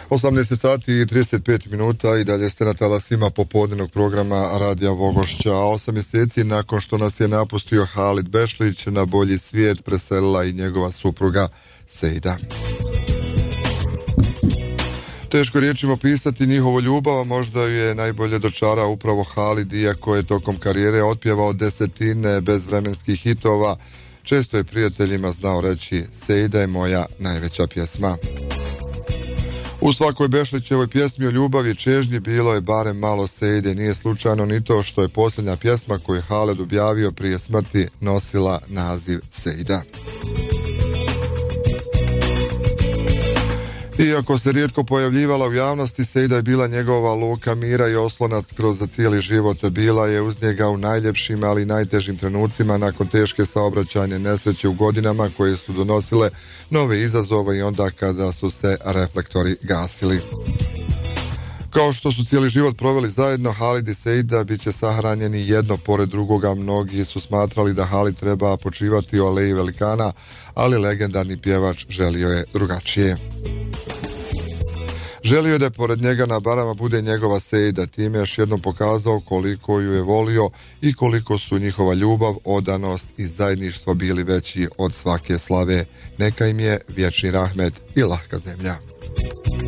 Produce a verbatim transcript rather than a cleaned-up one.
osamnaest sati i trideset pet minuta i dalje ste na talasima popodnevnog programa Radija Vogošća. A osam mjeseci nakon što nas je napustio Halid Bešlić, na bolji svijet preselila i njegova supruga Sejda. Teško riječima opisati njihovu ljubav, možda ju je najbolje dočarao upravo Halid, iako je tokom karijere otpjevao desetine bezvremenskih hitova. Često je prijateljima znao reći: Sejda je moja najveća pjesma. U svakoj Bešlićevoj pjesmi o ljubavi i čežnji bilo je barem malo Sejde. Nije slučajno ni to što je posljednja pjesma koju je Halid objavio prije smrti nosila naziv Sejda. Iako se rijetko pojavljivala u javnosti, Sejda je bila njegova luka mira i oslonac kroz cijeli život. Bila je uz njega u najljepšim, ali i najtežim trenucima nakon teške saobraćajne nesreće u godinama koje su donosile nove izazove i onda kada su se reflektori gasili. Kao što su cijeli život proveli zajedno, Halid i Sejda bit će sahranjeni jedno pored drugoga. Mnogi su smatrali da Halid treba počivati u aleji velikana, ali legendarni pjevač želio je drugačije. Želio je da pored njega na barama bude njegova Sejda, time još jednom pokazao koliko ju je volio i koliko su njihova ljubav, odanost i zajedništvo bili veći od svake slave. Neka im je vječni rahmet i lahka zemlja.